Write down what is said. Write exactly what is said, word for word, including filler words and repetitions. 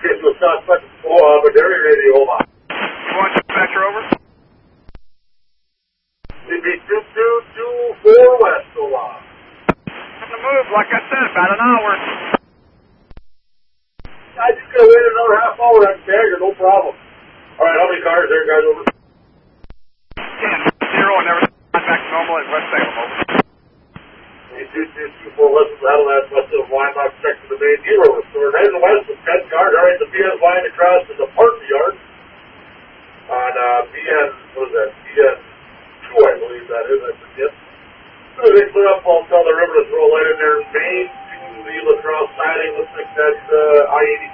get to a suspect at uh, Madera Radio, over. One dispatcher, over. It'd be two two two four West, over. On the move, like I said, about an hour. I just gotta wait another half hour on Stagger, no problem. Alright, how many cars there, guys, over? ten, zero, and everything back to normal at West Salem, over. two two two four West of Battle Ass, west of Weinbach, check to the main hero. So we're heading west with ten cars. Alright, the B S line across to the park yard. On uh, B N, what is that? B N two, I believe that is, I forget. So they clear up all tell the river to throw a light in there. Main to the La Crosse siding. Looks like that's uh, I eighty